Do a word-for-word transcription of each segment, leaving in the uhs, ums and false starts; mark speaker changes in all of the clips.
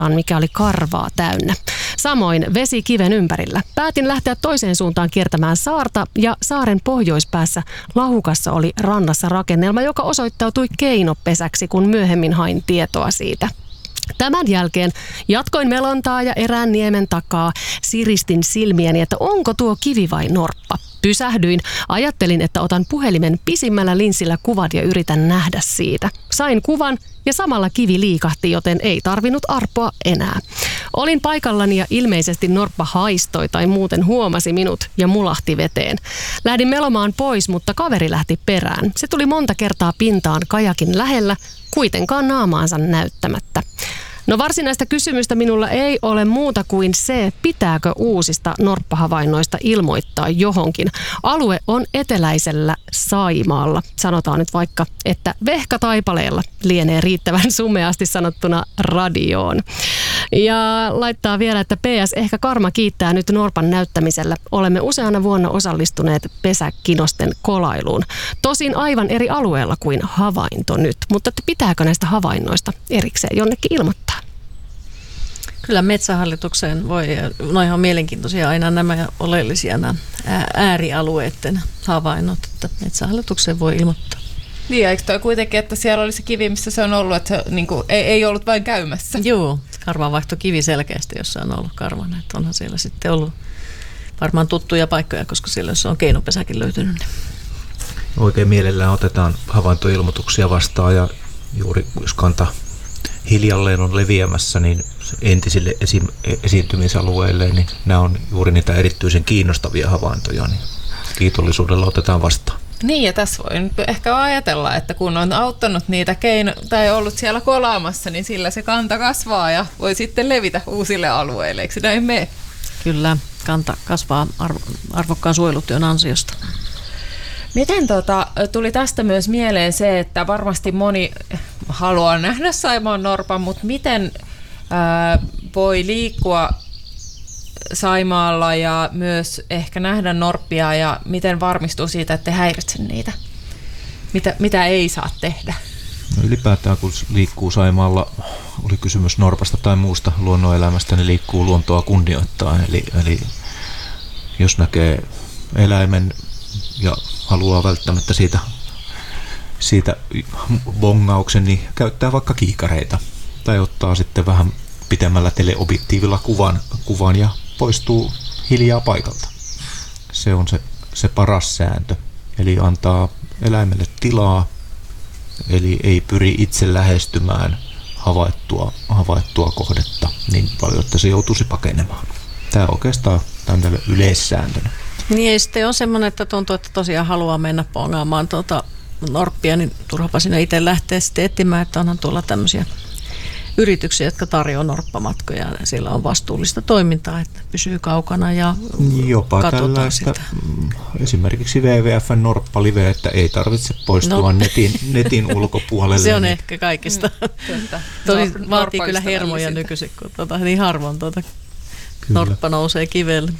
Speaker 1: mikä oli karvaa täynnä. Samoin vesi kiven ympärillä. Päätin lähteä toiseen suuntaan kiertämään saarta ja saaren pohjoispäässä Lahukassa oli rannassa rakennelma, joka osoittautui keinopesäksi, kun myöhemmin hain tietoa siitä. Tämän jälkeen jatkoin melontaa ja erään niemen takaa siristin silmiäni, että onko tuo kivi vai norppa. Pysähdyin, ajattelin, että otan puhelimen pisimmällä linssillä kuvan ja yritän nähdä siitä. Sain kuvan ja samalla kivi liikahti, joten ei tarvinnut arpoa enää. Olin paikallani ja ilmeisesti norppa haistoi tai muuten huomasi minut ja mulahti veteen. Lähdin melomaan pois, mutta kaveri lähti perään. Se tuli monta kertaa pintaan kajakin lähellä, kuitenkaan naamaansa näyttämättä. No varsinaista kysymystä minulla ei ole muuta kuin se, pitääkö uusista norppahavainnoista ilmoittaa johonkin. Alue on eteläisellä Saimaalla. Sanotaan nyt vaikka, että vehkataipaleella lienee riittävän sumeasti sanottuna radioon. Ja laittaa vielä, että P S ehkä karma kiittää nyt norpan näyttämisellä. Olemme useana vuonna osallistuneet pesäkinosten kolailuun. Tosin aivan eri alueella kuin havainto nyt. Mutta pitääkö näistä havainnoista erikseen jonnekin ilmoittaa?
Speaker 2: Kyllä Metsähallitukseen voi, no ihan mielenkiintoisia aina nämä oleellisia nämä äärialueiden havainnot, että Metsähallitukseen voi ilmoittaa.
Speaker 3: Niin, eikö toi kuitenkin, että siellä oli se kivi, missä se on ollut, että se niin kuin, ei, ei ollut vain käymässä?
Speaker 2: Joo, karva vaihtoi kivi selkeästi, jossa on ollut karvana. Että onhan siellä sitten ollut varmaan tuttuja paikkoja, koska siellä jos on keinopesäkin löytynyt. Niin.
Speaker 4: Oikein mielellään otetaan havaintoilmoituksia vastaan ja juuri jos kanta hiljalleen on leviämässä, niin entisille esi- esiintymisalueille, niin nämä on juuri niitä erityisen kiinnostavia havaintoja, niin kiitollisuudella otetaan vastaan.
Speaker 3: Niin, ja tässä voi nyt ehkä ajatella, että kun on auttanut niitä keino- tai ollut siellä kolaamassa, niin sillä se kanta kasvaa ja voi sitten levitä uusille alueille, eikö se näin mene?
Speaker 2: Kyllä, kanta kasvaa arvo- arvokkaan suojelutyön ansiosta.
Speaker 3: Miten tota, tuli tästä myös mieleen se, että varmasti moni haluaa nähdä Saimaan norpan, mutta miten ää, voi liikkua Saimaalla ja myös ehkä nähdä norppia ja miten varmistuu siitä, että ei häiritse niitä? Mitä, mitä ei saa tehdä?
Speaker 4: No ylipäätään kun liikkuu Saimaalla, oli kysymys norpasta tai muusta luonnonelämästä, niin liikkuu luontoa kunnioittaa. Eli, eli jos näkee eläimen ja haluaa välttämättä siitä, siitä bongauksen, niin käyttää vaikka kiikareita. Tai ottaa sitten vähän pitemmällä teleobjektiivilla kuvan, kuvan ja poistuu hiljaa paikalta. Se on se, se paras sääntö. Eli antaa eläimelle tilaa, eli ei pyri itse lähestymään havaittua, havaittua kohdetta niin paljon, että se joutuisi pakenemaan. Tämä on oikeastaan tämä yleissääntönä.
Speaker 2: Niin ei sitten ole semmoinen, että tuntuu, että tosiaan haluaa mennä pongaamaan tuota norppia, niin turhapa sinne itse lähteä sitten etsimään, että onhan tuolla tämmöisiä yrityksiä, jotka tarjoaa norppamatkoja. Siellä on vastuullista toimintaa, että pysyy kaukana ja
Speaker 4: jopa
Speaker 2: katsotaan sitä.
Speaker 4: Esimerkiksi W W F:n Norppa-live, että ei tarvitse poistua no. netin, netin ulkopuolelle.
Speaker 2: Se on
Speaker 4: niin.
Speaker 2: ehkä kaikista. Mm. Tosi vaatii kyllä hermoja nykyisin, kun tuota, niin harvoin tuota norppa nousee kivelle.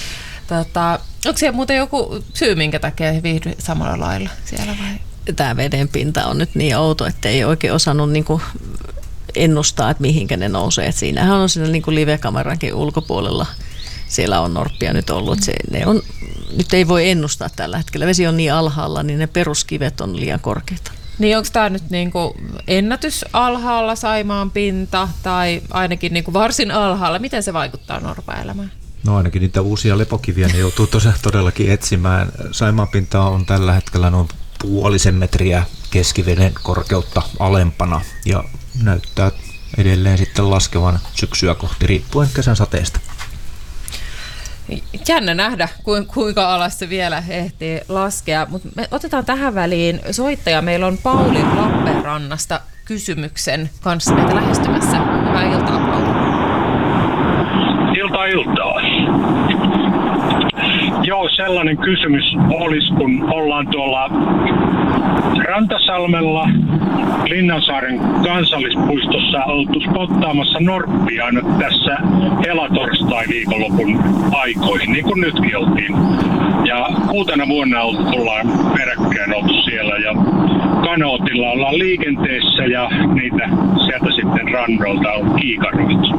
Speaker 3: Tota, onko siellä muuten joku syy, minkä takia he viihdy samalla lailla siellä vai?
Speaker 2: Tämä veden pinta on nyt niin outo, että ei oikein osannut niinku ennustaa, että mihinkä ne nousee. Et siinähän on siinä niinku live-kamerankin ulkopuolella. Siellä on norppia nyt ollut. Se, ne on, nyt ei voi ennustaa tällä hetkellä. Vesi on niin alhaalla, niin ne peruskivet on liian korkeita.
Speaker 3: Niin onko tämä nyt niinku ennätys alhaalla Saimaan pinta tai ainakin niinku varsin alhaalla? Miten se vaikuttaa norpan elämään?
Speaker 4: No ainakin niitä uusia lepokiviä ne joutuu todellakin etsimään. Saimaan pinta on tällä hetkellä noin puolisen metriä keskiveden korkeutta alempana ja näyttää edelleen sitten laskevan syksyä kohti riippuen kesän sateesta.
Speaker 3: Jännä nähdä, kuinka alas se vielä ehtii laskea, mutta me otetaan tähän väliin soittaja. Meillä on Pauli Lappeenrannasta kysymyksen kanssa meitä lähestymässä. Hyvää iltaa, Pauli.
Speaker 5: Iltaa, iltaa. Joo, sellainen kysymys olisi, kun ollaan tuolla Rantasalmella Linnansaaren kansallispuistossa oltu spottaamassa norppia nyt tässä helatorstai-viikonlopun aikoihin, niin kuin nytkin oltiin. Ja uutena vuonna ollaan peräkkäin oltu siellä ja kanootilla ollaan liikenteessä ja niitä sieltä sitten rannoilta on kiikaroitu.